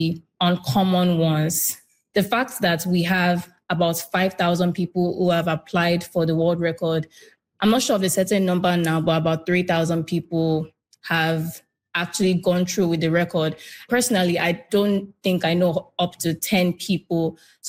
uncommon ones. The fact that we have about 5,000 people who have applied for the world record, I'm not sure of a certain number now, but about 3,000 people have actually gone through with the record. Personally, I don't think I know up to 10 people.